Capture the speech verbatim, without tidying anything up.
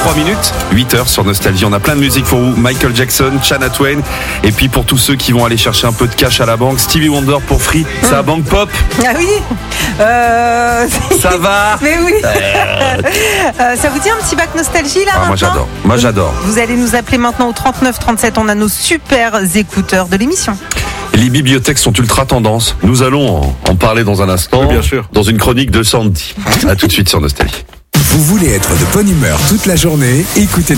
trois minutes, huit heures sur Nostalgie. On a plein de musique pour vous. Michael Jackson, Shania Twain. Et puis pour tous ceux qui vont aller chercher un peu de cash à la banque, Stevie Wonder pour Free. C'est à Banque Pop. Ah oui. Euh... Ça va. Mais oui. euh, ça vous dit un petit bac nostalgie là ah, maintenant? Moi j'adore. Moi j'adore. Vous allez nous appeler maintenant au trente-neuf trente-sept. On a nos super écouteurs de l'émission. Les bibliothèques sont ultra tendance. Nous allons en, en parler dans un instant. Oui, bien sûr. Dans une chronique de Sandy. À tout de suite sur Nostalgie. Vous voulez être de bonne humeur toute la journée? Écoutez